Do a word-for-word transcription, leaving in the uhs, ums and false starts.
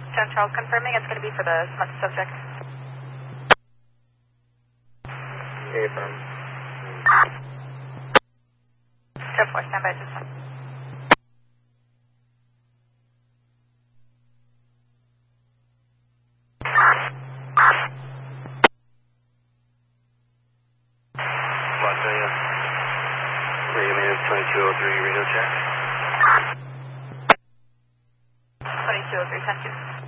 John Charles confirming it's going to be for the month subject. Okay, firm. ten four, stand by this one. Latoya, Raymond twenty-two oh three, radio check. twenty-two oh three, ten two.